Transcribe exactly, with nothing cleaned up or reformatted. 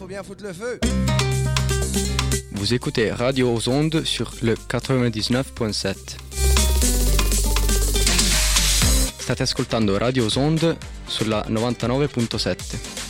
faut bien foutre le feu. Vous écoutez Radio aux Ondes sur le quatre-vingt-dix-neuf virgole sept. State ascoltando Radio aux Ondes sulla novantanove virgola sette.